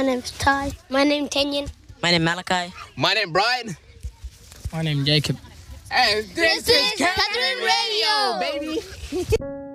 My name's Ty. My name's Kenyon. My name Malachi. My name Brian. My name Jacob. And this is Catherine Radio, baby.